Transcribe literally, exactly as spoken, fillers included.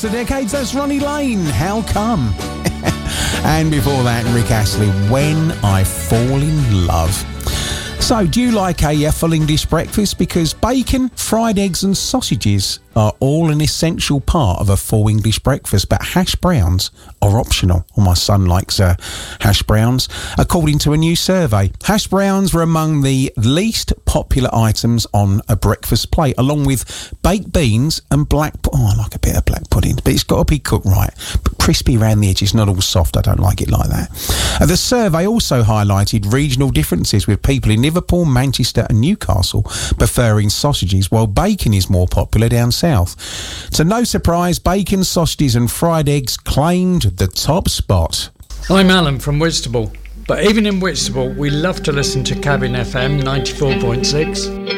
the decades, that's Ronnie Lane, How Come? And before that, Rick Astley, When I Fall in Love. So, do you like a uh, full English breakfast? Because bacon, fried eggs and sausages are all an essential part of a full English breakfast, but hash browns are optional. Well, my son likes uh, hash browns. According to a new survey, hash browns were among the least popular items on a breakfast plate, along with baked beans and black... Oh, I like a bit of black pudding, but it's got to be cooked right. But crispy around the edges, not all soft. I don't like it like that. Uh, the survey also highlighted regional differences, with people in Liverpool, Manchester and Newcastle preferring sausages, while bacon is more popular down south. So no surprise, bacon, sausages and fried eggs claimed the top spot. I'm Alan from Whitstable, but even in Whitstable we love to listen to Cabin F M ninety-four point six.